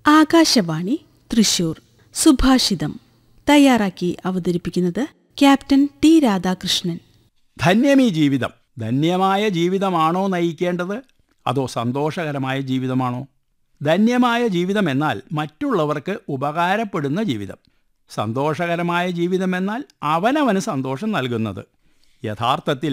ആകാശവാണി തൃശൂർ സുഭാഷിതം തയ്യാറാക്കി അവതരിപ്പിക്കുന്നത് captain T Radhakrishnan. ധന്യമീ ജീവിതം. ധന്യമായ ജീവിതമാണോ നയിക്കേണ്ടത്, അതോ സന്തോഷകരമായ ജീവിതമാണോ? ധന്യമായ ജീവിതം എന്നാൽ മറ്റുള്ളവർക്ക് ഉപകാരപ്പെടുന്ന ജീവിതം. സന്തോഷകരമായ ജീവിതം എന്നാൽ അവനവന് സന്തോഷം നൽകുന്നത്. യഥാർത്ഥത്തിൽ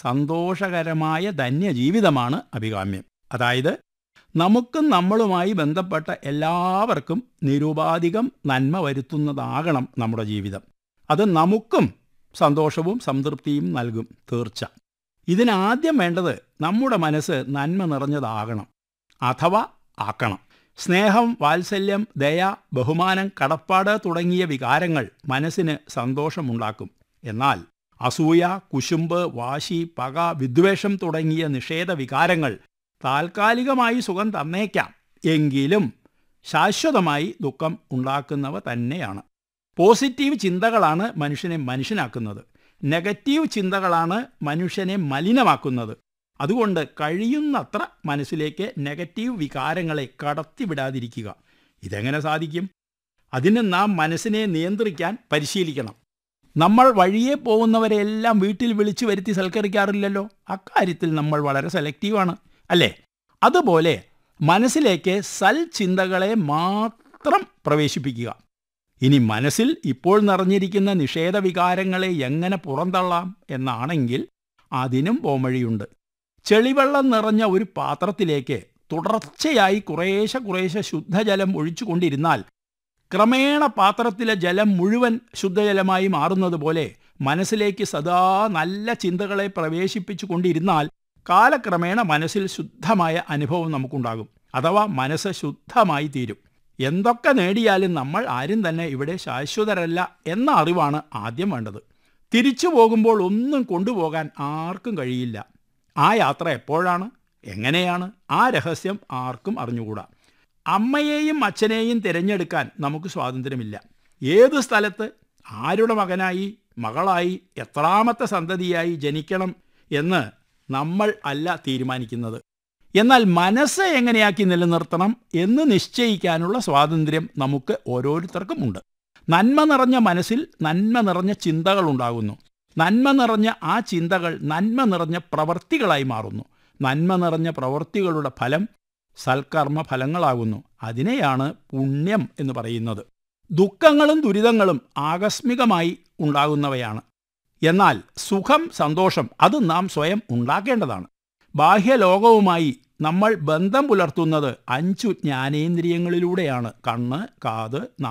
സന്തോഷകരമായ ധന്യജീവിതമാണ് അഭികാമ്യം. അതായത് നമുക്കും നമ്മളുമായി ബന്ധപ്പെട്ട എല്ലാവർക്കും നിരുപാധികം നന്മ വരുത്തുന്നതാകണം നമ്മുടെ ജീവിതം. അത് നമുക്കും സന്തോഷവും സംതൃപ്തിയും നൽകും, തീർച്ച. ഇതിനാദ്യം വേണ്ടത് നമ്മുടെ മനസ്സ് നന്മ നിറഞ്ഞതാകണം, അഥവാ ആക്കണം. സ്നേഹം, വാത്സല്യം, ദയ, ബഹുമാനം, കടപ്പാട് തുടങ്ങിയ വികാരങ്ങൾ മനസ്സിന് സന്തോഷമുണ്ടാക്കും. എന്നാൽ അസൂയ, കുശുമ്പ്, വാശി, പക, വിദ്വേഷം തുടങ്ങിയ നിഷേധ വികാരങ്ങൾ താൽക്കാലികമായി സുഖം തന്നേക്കാം, എങ്കിലും ശാശ്വതമായി ദുഃഖം ഉണ്ടാക്കുന്നവ തന്നെയാണ്. പോസിറ്റീവ് ചിന്തകളാണ് മനുഷ്യനെ മനുഷ്യനാക്കുന്നത്. നെഗറ്റീവ് ചിന്തകളാണ് മനുഷ്യനെ മലിനമാക്കുന്നത്. അതുകൊണ്ട് കഴിയുന്നത്ര മനസ്സിലേക്ക് നെഗറ്റീവ് വികാരങ്ങളെ കടത്തിവിടാതിരിക്കുക. ഇതെങ്ങനെ സാധിക്കും? അതിന് നാം മനസ്സിനെ നിയന്ത്രിക്കാൻ പരിശീലിക്കണം. നമ്മൾ വഴിയെ പോകുന്നവരെല്ലാം വീട്ടിൽ വിളിച്ചു വരുത്തി സൽക്കരിക്കാറില്ലല്ലോ. അക്കാര്യത്തിൽ നമ്മൾ വളരെ സെലക്റ്റീവാണ്, അല്ലേ? അതുപോലെ മനസ്സിലേക്ക് സൽചിന്തകളെ മാത്രം പ്രവേശിപ്പിക്കുക. ഇനി മനസ്സിൽ ഇപ്പോൾ നിറഞ്ഞിരിക്കുന്ന നിഷേധ വികാരങ്ങളെ എങ്ങനെ പുറന്തള്ളാം എന്നാണെങ്കിൽ അതിനും പോംവഴിയുണ്ട്. ചെളിവെള്ളം നിറഞ്ഞ ഒരു പാത്രത്തിലേക്ക് തുടർച്ചയായി കുറേശ്ശെ ശുദ്ധജലം ഒഴിച്ചുകൊണ്ടിരുന്നാൽ ക്രമേണ പാത്രത്തിലെ ജലം മുഴുവൻ ശുദ്ധജലമായി മാറുന്നത് പോലെ മനസ്സിലേക്ക് സദാ നല്ല ചിന്തകളെ പ്രവേശിപ്പിച്ചു കൊണ്ടിരുന്നാൽ കാലക്രമേണ മനസ്സിൽ ശുദ്ധമായ അനുഭവം നമുക്കുണ്ടാകും. അഥവാ മനസ്സ് ശുദ്ധമായി തീരും. എന്തൊക്കെ നേടിയാലും നമ്മൾ ആരും തന്നെ ഇവിടെ ശാശ്വതരല്ല എന്ന അറിവാണ് ആദ്യം വേണ്ടത്. തിരിച്ചു പോകുമ്പോൾ ഒന്നും കൊണ്ടുപോകാൻ ആർക്കും കഴിയില്ല. ആ യാത്ര എപ്പോഴാണ്, എങ്ങനെയാണ്, ആ രഹസ്യം ആർക്കും അറിഞ്ഞുകൂടാ. അമ്മയെയും അച്ഛനെയും തിരഞ്ഞെടുക്കാൻ നമുക്ക് സ്വാതന്ത്ര്യമില്ല. ഏത് സ്ഥലത്ത് ആരുടെ മകനായി, മകളായി, എത്രാമത്തെ സന്തതിയായി ജനിക്കണം എന്ന് നമ്മൾ അല്ല തീരുമാനിക്കുന്നത്. എന്നാൽ മനസ്സ് എങ്ങനെയാക്കി നിലനിർത്തണം എന്ന് നിശ്ചയിക്കാനുള്ള സ്വാതന്ത്ര്യം നമുക്ക് ഓരോരുത്തർക്കും ഉണ്ട്. നന്മ നിറഞ്ഞ മനസ്സിൽ നന്മ നിറഞ്ഞ ചിന്തകൾ ഉണ്ടാകുന്നു. നന്മ നിറഞ്ഞ ആ ചിന്തകൾ നന്മ നിറഞ്ഞ പ്രവൃത്തികളായി മാറുന്നു. നന്മ നിറഞ്ഞ പ്രവൃത്തികളുടെ ഫലം സൽക്കർമ്മ ഫലങ്ങളാകുന്നു. അതിനെയാണ് പുണ്യം എന്ന് പറയുന്നത്. ദുഃഖങ്ങളും ദുരിതങ്ങളും ആകസ്മികമായി ഉണ്ടാകുന്നവയാണ്. എന്നാൽ സുഖം, സന്തോഷം അത് നാം സ്വയം ഉണ്ടാക്കേണ്ടതാണ്. ബാഹ്യലോകവുമായി നമ്മൾ ബന്ധം പുലർത്തുന്നത് 5 ജ്ഞാനേന്ദ്രിയങ്ങളിലൂടെയാണ്: കണ്ണ്, കാത്,